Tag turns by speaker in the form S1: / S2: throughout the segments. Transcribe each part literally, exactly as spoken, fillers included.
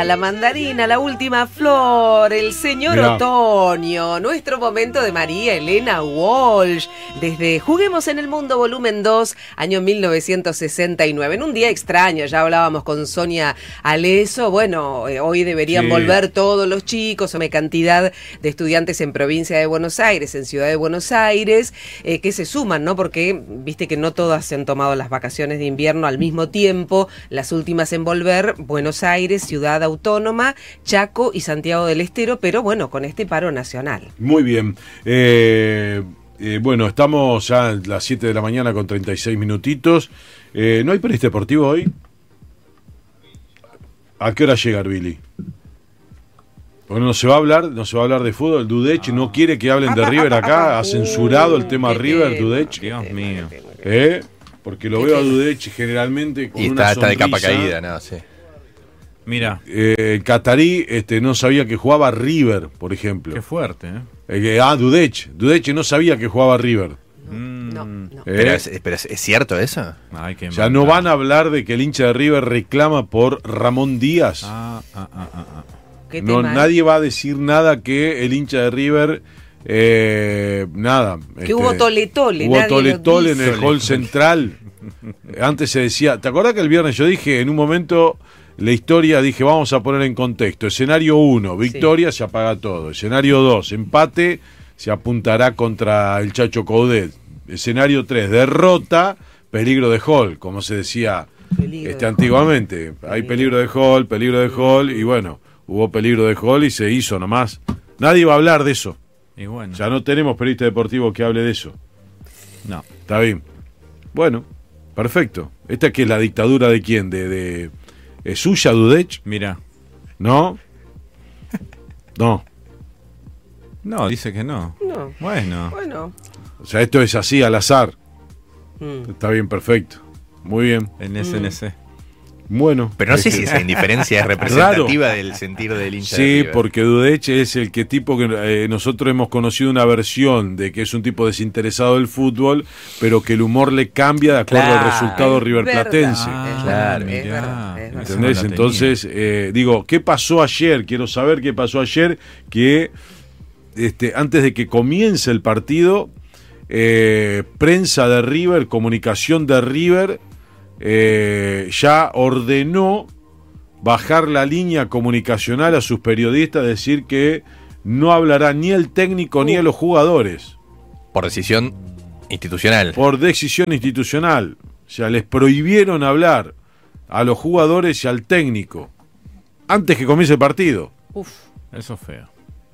S1: fresa, la mandarina, la última flor, el señor
S2: Mirá.
S1: otoño, nuestro momento de María Elena Walsh, desde Juguemos en el Mundo volumen dos, año mil novecientos sesenta y nueve. En un día extraño, ya hablábamos con Sonia Aleso, bueno, eh, hoy deberían
S2: Sí.
S1: volver todos los chicos, una cantidad de estudiantes en provincia de Buenos Aires, en Ciudad de Buenos Aires, eh, que se suman, ¿no? Porque viste que no todas se han tomado las vacaciones de invierno al mismo tiempo, las últimas en volver, Buenos Aires, Ciudad Autónoma, Chaco y Santiago del Estero, pero bueno, con este paro nacional.
S2: Muy bien. Eh, eh, bueno, estamos ya a las siete de la mañana con treinta y seis minutitos. Eh, ¿No hay periodista deportivo hoy? ¿A qué hora llega Billy? Bueno, no se va a hablar, no se va a hablar de fútbol. Dudech no quiere que hablen de River acá. Ha censurado el tema
S1: Qué
S2: River,
S1: tema,
S2: Dudech.
S1: qué
S3: Dios
S1: tema,
S3: mío.
S1: qué tema, qué
S2: ¿Eh? Porque lo veo a Dudech generalmente con
S4: Y
S2: una
S4: está, está de capa
S2: sonrisa.
S4: caída, no, sí.
S3: Mira,
S2: Eh, el catarí este, no sabía que jugaba River, por ejemplo.
S3: qué fuerte, ¿eh?
S2: Eh, que- ah, Dudech. Dudech no sabía que jugaba River.
S3: Mm.
S1: No, no.
S2: ¿Eh?
S4: Pero, es, pero es, ¿es cierto eso?
S3: Ay, qué
S2: Ya no van a hablar de que el hincha de River reclama por Ramón Díaz.
S3: Ah, ah, ah, ah, ah.
S1: Qué
S2: No,
S1: tema, ¿eh?
S2: nadie va a decir nada que el hincha de River, eh, nada.
S1: Que hubo tole-tole,
S2: Hubo
S1: nadie lo
S2: tole-tole en
S1: dice.
S2: el hall central. Antes se decía, ¿te acordás que el viernes yo dije, en un momento, la historia, dije, vamos a poner en contexto. Escenario uno, victoria, se apaga todo. Escenario dos, empate, se apuntará contra el Chacho Coudet. Escenario tres, derrota, peligro de hall, como se decía
S1: Peligro
S2: este,
S1: de
S2: antiguamente. Hay peligro de hall, peligro de hall, y bueno, hubo peligro de hall y se hizo nomás. Nadie va a hablar de eso.
S3: Y bueno,
S2: Ya no tenemos periodista deportivo que hable de eso.
S3: no.
S2: Está bien. Bueno, perfecto. ¿Esta que es la dictadura de quién? ¿De, de ¿Es suya, Dudech?
S3: Mira,
S2: ¿No? No.
S3: no, dice que no.
S1: No.
S3: Bueno,
S1: Bueno.
S2: O sea, esto es así, al azar.
S1: Mm.
S2: Está bien, perfecto. Muy bien.
S3: en S N C.
S2: Bueno.
S4: Pero no sé
S2: Este,
S4: si esa indiferencia es representativa del sentir del hincha de
S2: Sí,
S4: River.
S2: porque Dudech es el que tipo que eh, nosotros hemos conocido una versión de que es un tipo desinteresado del fútbol, pero que el humor le cambia de acuerdo
S4: Claro.
S2: al resultado
S1: Es
S2: riverplatense.
S1: verdad, es
S4: Claro.
S1: verdad, es
S3: mirá.
S1: verdad, es verdad.
S3: Esa
S2: ¿Entendés?
S3: no la
S2: Entonces, eh, digo, ¿qué pasó ayer? Quiero saber qué pasó ayer, que este, antes de que comience el partido, eh, prensa de River, comunicación de River, eh, ya ordenó bajar la línea comunicacional a sus periodistas, decir que no hablará ni el técnico ni a los jugadores,
S4: Por decisión institucional.
S2: por decisión institucional. O sea, les prohibieron hablar a los jugadores y al técnico antes que comience el partido.
S1: Uf,
S3: Eso es feo.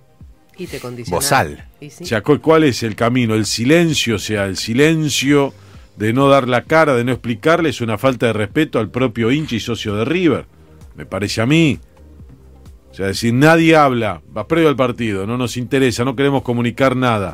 S1: y te condiciona.
S4: Bozal.
S1: Y sí.
S2: O sea, ¿cu- ¿cuál es el camino? El silencio, o sea, el silencio de no dar la cara, de no explicarle, es una falta de respeto al propio hincha y socio de River. Me parece a mí. O sea, decir, nadie habla, va previo al partido, no nos interesa, no queremos comunicar nada.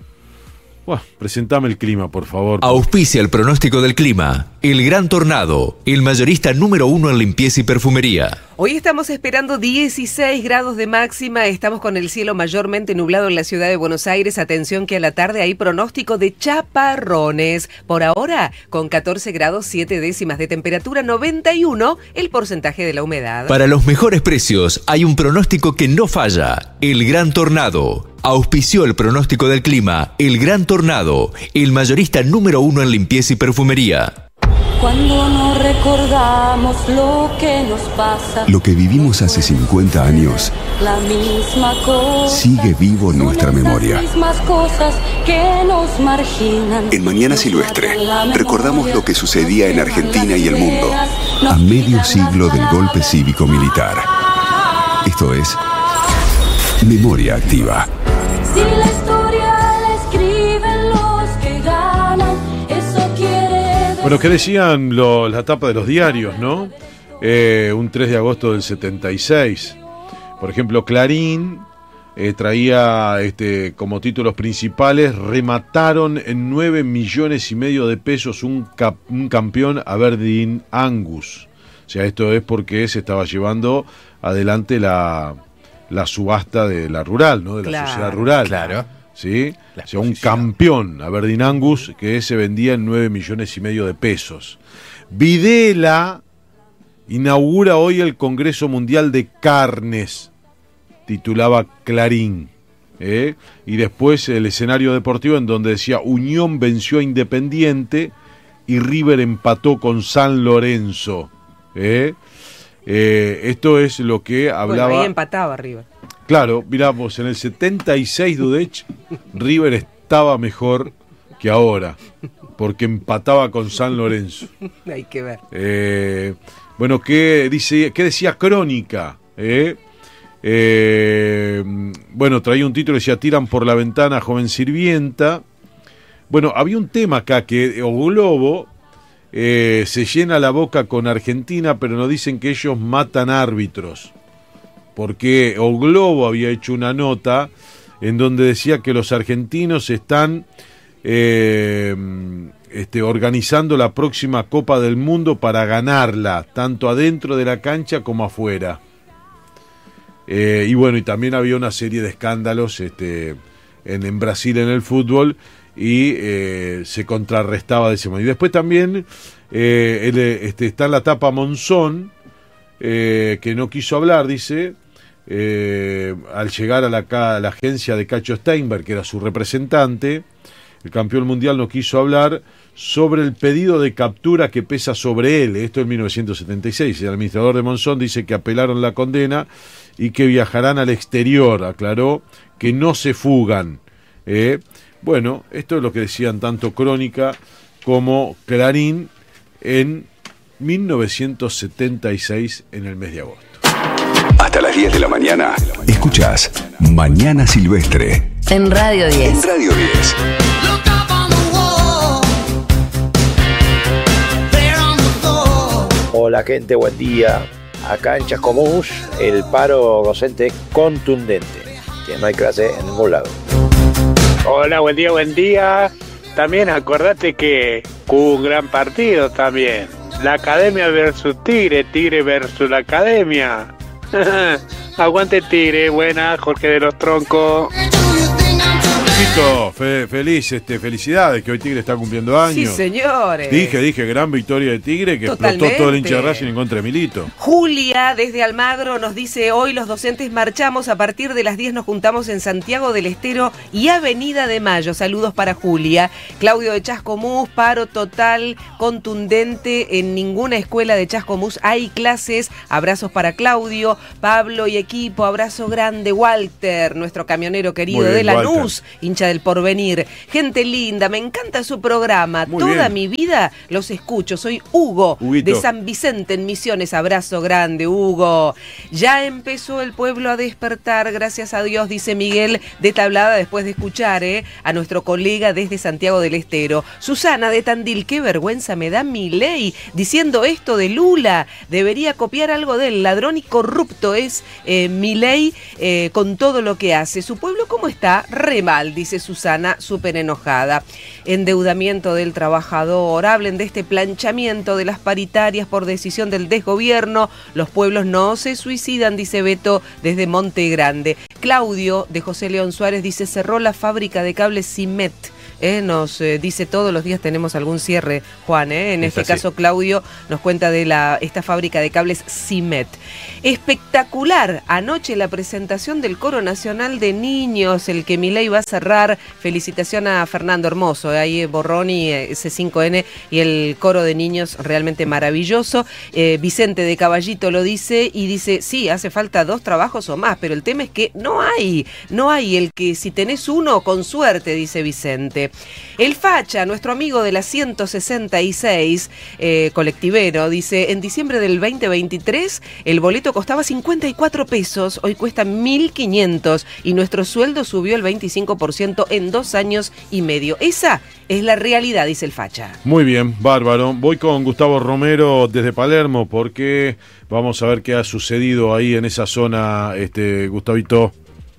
S2: Buah, presentame el clima, por favor.
S5: Auspicia el pronóstico del clima. El Gran Tornado, el mayorista número uno en limpieza y perfumería.
S1: Hoy estamos esperando dieciséis grados de máxima, estamos con el cielo mayormente nublado en la ciudad de Buenos Aires. Atención que a la tarde hay pronóstico de chaparrones. Por ahora, con catorce grados siete décimas de temperatura, noventa y uno el porcentaje de la humedad.
S5: Para los mejores precios hay un pronóstico que no falla. El Gran Tornado. Auspició el pronóstico del clima. El Gran Tornado, el mayorista número uno en limpieza y perfumería.
S6: Cuando no recordamos lo que nos pasa,
S7: Lo que vivimos hace cincuenta años
S6: la misma cosa,
S7: sigue vivo en
S6: son
S7: nuestra
S6: esas
S7: memoria.
S6: mismas cosas que nos marginan.
S7: En Mañana
S6: Nos
S7: Silvestre,
S6: matan la memoria,
S7: recordamos lo que sucedía en
S6: nos
S7: Argentina y el
S6: queman
S7: mundo
S6: las ideas,
S7: a
S6: nos
S7: medio
S6: quitan
S7: siglo
S6: las
S7: del golpe
S6: palabras.
S7: cívico-militar. Esto es Memoria Activa.
S6: Si la historia la escriben los que ganan, eso quiere decir...
S2: Bueno, ¿qué decían lo- la tapa de los diarios, no? Eh, un tres de agosto del setenta y seis. Por ejemplo, Clarín eh, traía este, como títulos principales: remataron en nueve millones y medio de pesos un, cap- un campeón Aberdeen Angus. O sea, esto es porque se estaba llevando adelante la, la subasta de la rural, ¿no? De la
S1: Claro,
S2: sociedad rural.
S4: claro.
S2: ¿Sí?
S4: La
S2: O sea, un
S4: exposición.
S2: campeón, Aberdeen Angus, que se vendía en nueve millones y medio de pesos. Videla inaugura hoy el Congreso Mundial de Carnes, titulaba Clarín. ¿eh? Y después el escenario deportivo en donde decía Unión venció a Independiente y River empató con San Lorenzo. ¿eh? Eh, esto es lo que hablaba...
S1: Bueno, ahí empataba River.
S2: Claro, miramos, en el setenta y seis, Dudech, River estaba mejor que ahora, porque empataba con San Lorenzo.
S1: Hay que ver.
S2: Eh, bueno, ¿qué, dice, ¿qué decía Crónica? ¿Eh? Eh, bueno, traía un título, decía, tiran por la ventana joven sirvienta. Bueno, había un tema acá, que O Globo eh, se llena la boca con Argentina, pero nos dicen que ellos matan árbitros. Porque O Globo había hecho una nota en donde decía que los argentinos están eh, este, organizando la próxima Copa del Mundo para ganarla, tanto adentro de la cancha como afuera. Eh, y bueno, y también había una serie de escándalos este, en, en Brasil en el fútbol, y eh, se contrarrestaba de ese modo. Y después también eh, el, este, está en la tapa Monzón, eh, que no quiso hablar, dice... Eh, al llegar a la, a la agencia de Cacho Steinberg, que era su representante, el campeón mundial no quiso hablar sobre el pedido de captura que pesa sobre él. Esto en mil novecientos setenta y seis. El administrador de Monzón dice que apelaron la condena y que viajarán al exterior. Aclaró que no se fugan. Eh, bueno, esto es lo que decían tanto Crónica como Clarín en mil novecientos setenta y seis, en el mes de agosto.
S7: Hasta las diez de la mañana, escuchás Mañana Silvestre.
S8: En Radio diez.
S7: En Radio diez.
S9: Hola gente, buen día. Acá en Chascomús el paro docente es contundente, que no hay clase en ningún lado.
S10: Hola, buen día, buen día. También acordate que hubo un gran partido también. La Academia versus Tigre, Tigre versus la Academia. Aguante Tigre, buena, Jorge de los Troncos.
S2: Fe, feliz, este, felicidades, que hoy Tigre está cumpliendo años.
S1: Sí, señores.
S2: Dije, dije, gran victoria de Tigre, que
S1: Totalmente.
S2: explotó todo el hincha de Racing en contra de Milito.
S1: Julia, desde Almagro, nos dice, hoy los docentes marchamos, a partir de las diez nos juntamos en Santiago del Estero y Avenida de Mayo. Saludos para Julia. Claudio de Chascomús, paro total, contundente, en ninguna escuela de Chascomús hay clases. Abrazos para Claudio, Pablo y equipo, abrazo grande. Walter, nuestro camionero querido
S2: Muy bien,
S1: de Lanús,
S2: Walter.
S1: hincha del Porvenir. Gente linda, me encanta su programa.
S2: Muy
S1: Toda
S2: bien.
S1: mi vida los escucho. Soy Hugo,
S2: Huguito.
S1: de San Vicente en Misiones. Abrazo grande, Hugo. Ya empezó el pueblo a despertar, gracias a Dios, dice Miguel de Tablada, después de escuchar eh, a nuestro colega desde Santiago del Estero. Susana de Tandil, qué vergüenza me da Milei diciendo esto de Lula. Debería copiar algo del ladrón y corrupto es eh, Milei eh, con todo lo que hace. Su pueblo, ¿cómo está? Re mal, dice Susana, súper enojada. Endeudamiento del trabajador. Hablen de este planchamiento de las paritarias por decisión del desgobierno. Los pueblos no se suicidan, dice Beto desde Monte Grande. Claudio de José León Suárez dice, cerró la fábrica de cables Cimet. Eh, nos eh, dice todos los días tenemos algún cierre, Juan, eh. en
S4: Es
S1: este
S4: así.
S1: caso Claudio nos cuenta de la esta fábrica de cables Cimet. Espectacular, anoche la presentación del Coro Nacional de Niños, el que Milei va a cerrar. Felicitación a Fernando Hermoso, eh. ahí Borroni, eh, C cinco N y el Coro de Niños realmente maravilloso. eh, Vicente de Caballito lo dice y dice, sí, hace falta dos trabajos o más, pero el tema es que no hay, no hay el que si tenés uno, con suerte, dice Vicente. El Facha, nuestro amigo de la ciento sesenta y seis, eh, colectivero, dice, en diciembre del veinte veintitrés el boleto costaba cincuenta y cuatro pesos, hoy cuesta mil quinientos y nuestro sueldo subió el veinticinco por ciento en dos años y medio. Esa es la realidad, dice el Facha.
S2: Muy bien, bárbaro. Voy con Gustavo Romero desde Palermo, porque vamos a ver qué ha sucedido ahí en esa zona, este, Gustavito.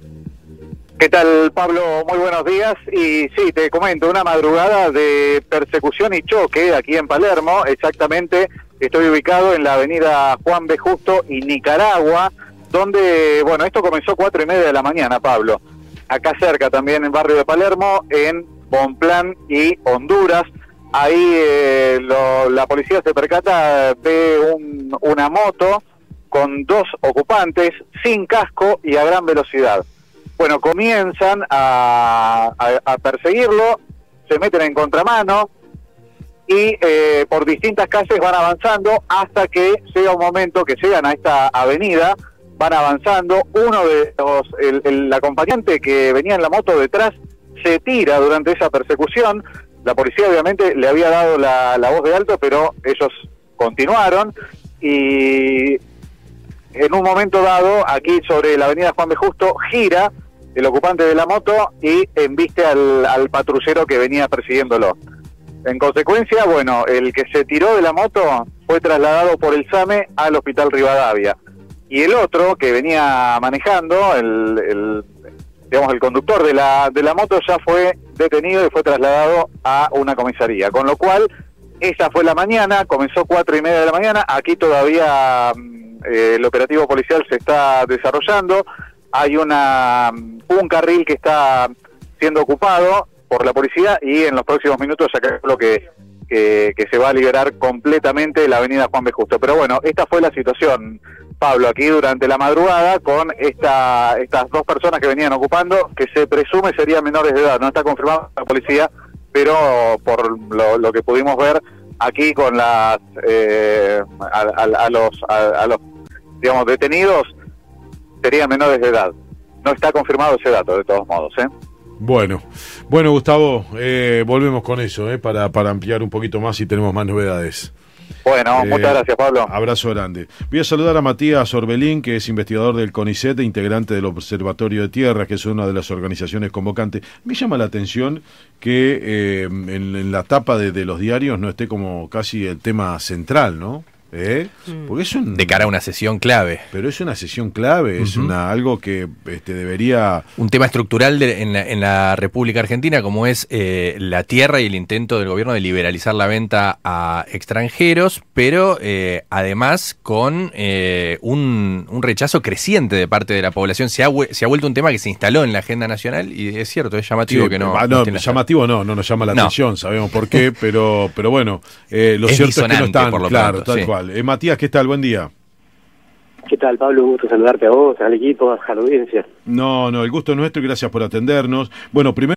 S11: ¿Qué tal, Pablo? Muy buenos días. Y sí, te comento, una madrugada de persecución y choque aquí en Palermo. Exactamente, estoy ubicado en la avenida Juan B. Justo y Nicaragua, donde, bueno, esto comenzó cuatro y media de la mañana, Pablo. Acá cerca también, en el barrio de Palermo, en Bonplan y Honduras. ahí eh, lo, la policía se percata de un, una moto con dos ocupantes, sin casco y a gran velocidad. Bueno, comienzan a, a, a perseguirlo, se meten en contramano y eh, por distintas calles van avanzando hasta que llega un momento que llegan a esta avenida, van avanzando, uno de los, el, el acompañante que venía en la moto detrás se tira durante esa persecución. La policía obviamente le había dado la, la voz de alto, pero ellos continuaron y en un momento dado, aquí sobre la avenida Juan B. Justo, gira el ocupante de la moto y embiste al, al patrullero que venía persiguiéndolo. En consecuencia, bueno, el que se tiró de la moto fue trasladado por el SAME al Hospital Rivadavia. Y el otro, que venía manejando, el, el digamos el conductor de la, de la moto, ya fue detenido y fue trasladado a una comisaría. Con lo cual, esa fue la mañana, comenzó cuatro y media de la mañana, aquí todavía eh, el operativo policial se está desarrollando, hay una un carril que está siendo ocupado por la policía y en los próximos minutos ya calculo que, que, que se va a liberar completamente la avenida Juan B. Justo. Pero bueno, esta fue la situación, Pablo, aquí durante la madrugada con esta estas dos personas que venían ocupando, que se presume serían menores de edad, no está confirmado la policía, pero por lo, lo que pudimos ver aquí con las eh, a, a, a los a, a los digamos detenidos serían menores de edad. No está confirmado ese dato de todos modos, ¿eh?
S2: Bueno, bueno Gustavo, eh, volvemos con eso, eh, para, para ampliar un poquito más si tenemos más novedades.
S11: Bueno, eh, muchas gracias, Pablo.
S2: Abrazo grande. Voy a saludar a Matías Orbelín, que es investigador del CONICET e integrante del Observatorio de Tierra, que es una de las organizaciones convocantes. Me llama la atención que eh, en, en la tapa de, de los diarios no esté como casi el tema central, ¿no? ¿Eh? Porque es un,
S4: de cara a una sesión clave.
S2: Pero es una sesión clave, uh-huh. es una algo que este, debería...
S4: Un tema estructural de, en, la, en la República Argentina, como es eh, la tierra y el intento del gobierno de liberalizar la venta a extranjeros, pero eh, además con eh, un, un rechazo creciente de parte de la población. Se ha, se ha vuelto un tema que se instaló en la agenda nacional y es cierto, es llamativo sí, que no...
S2: no, no llamativo no, no nos llama la no. atención, sabemos por qué, pero, pero bueno, eh, lo es cierto es que no están,
S4: por lo
S2: claro,
S4: pronto,
S2: tal
S4: sí.
S2: cual. Eh, Matías, ¿qué tal? Buen día.
S8: ¿Qué tal, Pablo? Un gusto saludarte a vos, al equipo, a la audiencia.
S2: No, no, el gusto es nuestro y gracias por atendernos. Bueno, primero